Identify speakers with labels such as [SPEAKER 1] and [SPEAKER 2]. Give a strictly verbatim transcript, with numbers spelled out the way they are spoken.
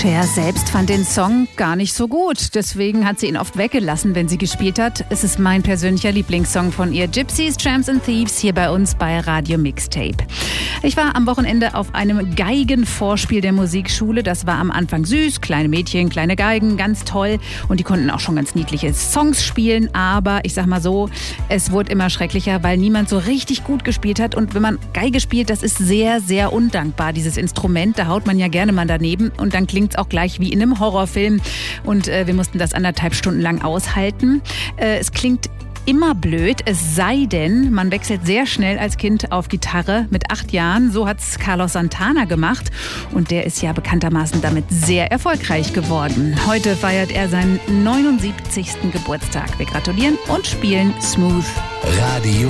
[SPEAKER 1] Cher selbst fand den Song gar nicht so gut. Deswegen hat sie ihn oft weggelassen, wenn sie gespielt hat. Es ist mein persönlicher Lieblingssong von ihr. Gypsies, Tramps and Thieves hier bei uns bei Radio Mixtape. Ich war am Wochenende auf einem Geigenvorspiel der Musikschule. Das war am Anfang süß. Kleine Mädchen, kleine Geigen, ganz toll. Und die konnten auch schon ganz niedliche Songs spielen. Aber ich sag mal so, es wurde immer schrecklicher, weil niemand so richtig gut gespielt hat. Und wenn man Geige spielt, das ist sehr, sehr undankbar, dieses Instrument. Da haut man ja gerne mal daneben und dann klingt es auch gleich wie in einem Horrorfilm. Und äh, wir mussten das anderthalb Stunden lang aushalten. Äh, es klingt immer blöd, es sei denn, man wechselt sehr schnell als Kind auf Gitarre mit acht Jahren. So hat es Carlos Santana gemacht und der ist ja bekanntermaßen damit sehr erfolgreich geworden. Heute feiert er seinen neunundsiebzigsten Geburtstag. Wir gratulieren und spielen Smooth.
[SPEAKER 2] Radio